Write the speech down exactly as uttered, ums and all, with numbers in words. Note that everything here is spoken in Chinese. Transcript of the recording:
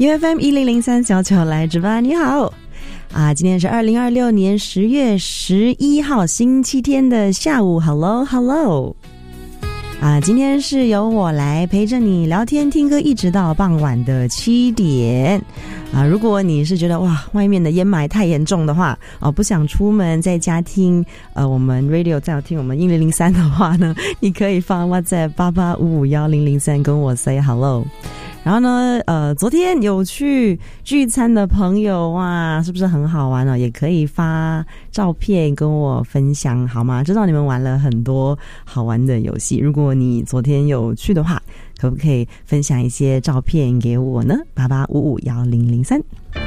U F M 一零零三小球来值班，你好啊！今天是二零二六年十月十一号星期天的下午 ，Hello Hello 啊！今天是由我来陪着你聊天听歌，一直到傍晚的七点啊！如果你是觉得哇外面的烟霾太严重的话，哦、啊、不想出门，在家听呃我们 radio 在听我们一零零三的话呢，你可以发 WhatsApp 八八五五一零零三跟我 say hello。然后呢，呃，昨天有去聚餐的朋友哇，是不是很好玩哦？也可以发照片跟我分享，好吗？知道你们玩了很多好玩的游戏，如果你昨天有去的话，可不可以分享一些照片给我呢？八八五五一零零三。